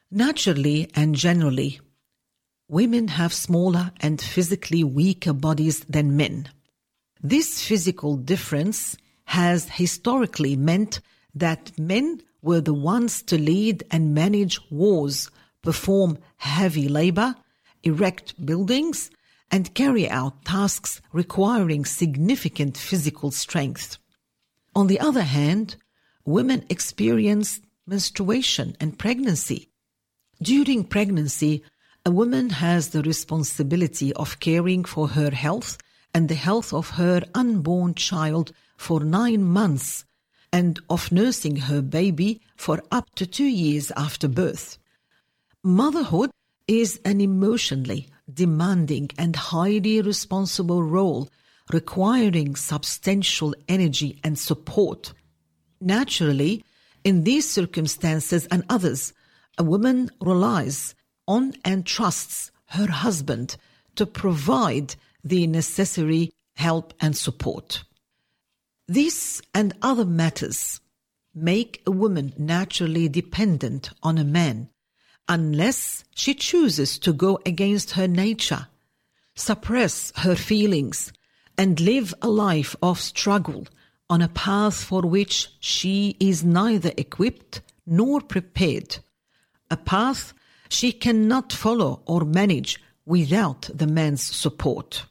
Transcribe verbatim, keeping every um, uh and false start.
Naturally and generally, women have smaller and physically weaker bodies than men. This physical difference has historically meant that men were the ones to lead and manage wars, perform heavy labor, erect buildings, and carry out tasks requiring significant physical strength. On the other hand, women experience menstruation and pregnancy. During pregnancy, a woman has the responsibility of caring for her health and the health of her unborn child for nine months and of nursing her baby for up to two years after birth. Motherhood is an emotionally demanding and highly responsible role requiring substantial energy and support. Naturally, in these circumstances and others, a woman relies on and trusts her husband to provide the necessary help and support. These and other matters make a woman naturally dependent on a man unless she chooses to go against her nature, suppress her feelings, and live a life of struggle on a path for which she is neither equipped nor prepared, a path she cannot follow or manage without the man's support.